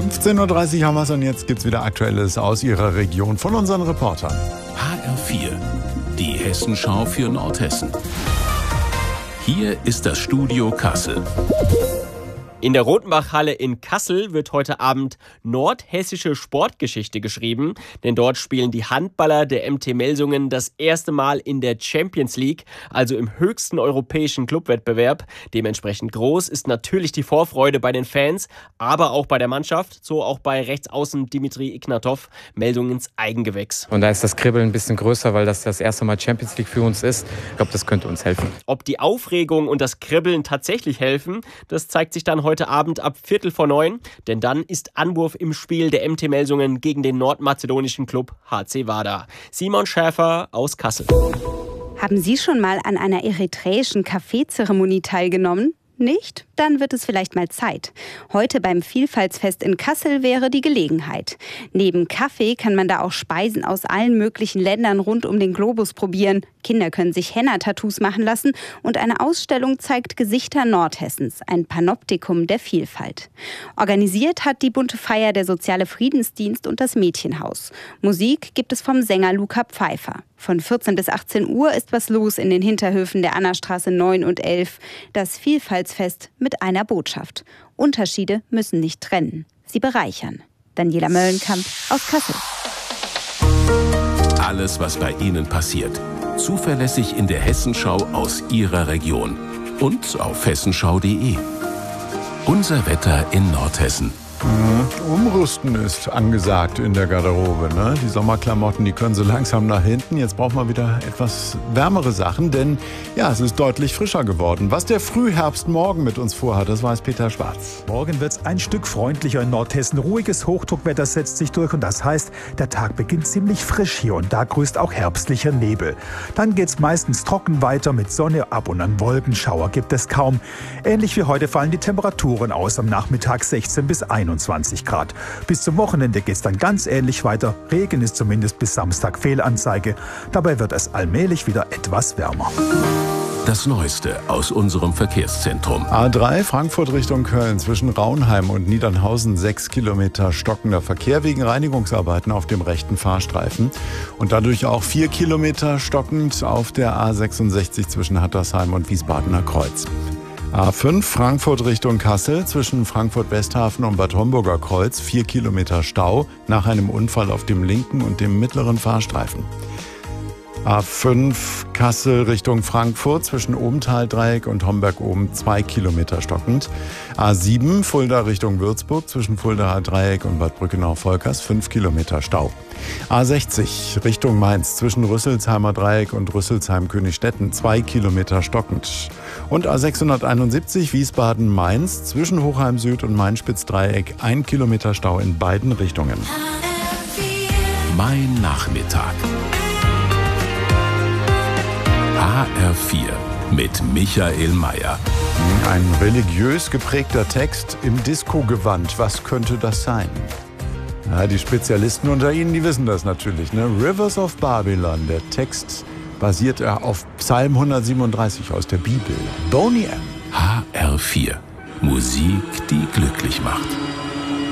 15.30 Uhr haben wir es und jetzt gibt es wieder Aktuelles aus Ihrer Region von unseren Reportern. HR4, die Hessenschau für Nordhessen. Hier ist das Studio Kassel. In der Rotenbachhalle in Kassel wird heute Abend nordhessische Sportgeschichte geschrieben, denn dort spielen die Handballer der MT Melsungen das erste Mal in der Champions League, also im höchsten europäischen Clubwettbewerb. Dementsprechend groß ist natürlich die Vorfreude bei den Fans, aber auch bei der Mannschaft, so auch bei Rechtsaußen Dimitri Ignatov, Melsungens Eigengewächs. Und da ist das Kribbeln ein bisschen größer, weil das erste Mal Champions League für uns ist. Ich glaube, das könnte uns helfen. Ob die Aufregung und das Kribbeln tatsächlich helfen, das zeigt sich dann heute Abend ab 8:45, denn dann ist Anwurf im Spiel der MT Melsungen gegen den nordmazedonischen Club HC Vardar. Simon Schäfer aus Kassel. Haben Sie schon mal an einer eritreischen Kaffeezeremonie teilgenommen? Nicht? Dann wird es vielleicht mal Zeit. Heute beim Vielfaltsfest in Kassel wäre die Gelegenheit. Neben Kaffee kann man da auch Speisen aus allen möglichen Ländern rund um den Globus probieren. Kinder können sich Henna-Tattoos machen lassen und eine Ausstellung zeigt Gesichter Nordhessens, ein Panoptikum der Vielfalt. Organisiert hat die bunte Feier der Soziale Friedensdienst und das Mädchenhaus. Musik gibt es vom Sänger Luca Pfeiffer. Von 14 bis 18 Uhr ist was los in den Hinterhöfen der Annastraße 9 und 11. Das Vielfaltsfest mit einer Botschaft. Unterschiede müssen nicht trennen, sie bereichern. Daniela Möllenkamp aus Kassel. Alles, was bei Ihnen passiert. Zuverlässig in der Hessenschau aus Ihrer Region. Und auf hessenschau.de. Unser Wetter in Nordhessen. Umrüsten ist angesagt in der Garderobe. Ne? Die Sommerklamotten, die können so langsam nach hinten. Jetzt braucht man wieder etwas wärmere Sachen, denn ja, es ist deutlich frischer geworden. Was der Frühherbst morgen mit uns vorhat, das weiß Peter Schwarz. Morgen wird es ein Stück freundlicher in Nordhessen. Ruhiges Hochdruckwetter setzt sich durch und das heißt, der Tag beginnt ziemlich frisch hier und da grüßt auch herbstlicher Nebel. Dann geht es meistens trocken weiter mit Sonne, ab und an Wolkenschauer gibt es kaum. Ähnlich wie heute fallen die Temperaturen aus, am Nachmittag 16 bis 21 Grad. Bis zum Wochenende geht es dann ganz ähnlich weiter. Regen ist zumindest bis Samstag Fehlanzeige. Dabei wird es allmählich wieder etwas wärmer. Das Neueste aus unserem Verkehrszentrum. A3 Frankfurt Richtung Köln zwischen Raunheim und Niedernhausen 6 Kilometer stockender Verkehr wegen Reinigungsarbeiten auf dem rechten Fahrstreifen. Und dadurch auch 4 Kilometer stockend auf der A66 zwischen Hattersheim und Wiesbadener Kreuz. A5 Frankfurt Richtung Kassel zwischen Frankfurt-Westhafen und Bad Homburger Kreuz 4 Kilometer Stau nach einem Unfall auf dem linken und dem mittleren Fahrstreifen. A5 Kassel Richtung Frankfurt zwischen Obentaldreieck und Homberg-Oben 2 Kilometer stockend. A7 Fulda Richtung Würzburg zwischen Fuldaer Dreieck und Bad Brückenau-Volkers 5 Kilometer Stau. A60 Richtung Mainz zwischen Rüsselsheimer Dreieck und Rüsselsheim-Königstetten 2 Kilometer stockend. Und A671 Wiesbaden-Mainz zwischen Hochheim Süd und Main-Spitz-Dreieck 1 Kilometer Stau in beiden Richtungen. Mein Nachmittag. HR4 mit Michael Mayer. Ein religiös geprägter Text im Disco-Gewand. Was könnte das sein? Ja, die Spezialisten unter Ihnen, die wissen das natürlich. Ne? Rivers of Babylon, der Text basiert auf Psalm 137 aus der Bibel. Boney M. HR4. Musik, die glücklich macht.